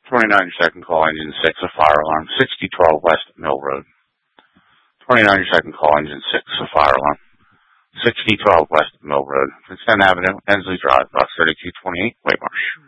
29 second call, engine 6, a fire alarm. 6012 West Mill Road. 29 second call, engine 6, a fire alarm. 6012 West Mill Road. Vincent Avenue, Ensley Drive, box 3228, Waymarsh.